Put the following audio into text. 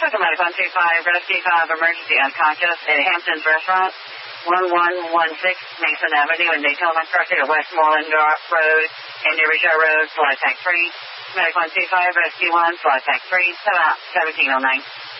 Took a medic 125, rescue 5, emergency unconscious at Hampton's Restaurant, 1116 Mason Avenue in Daytona, crossing at Westmoreland Road and Newry Show Road, flight tech 3. Medic 125, rescue 1, flight tech 3, 1709.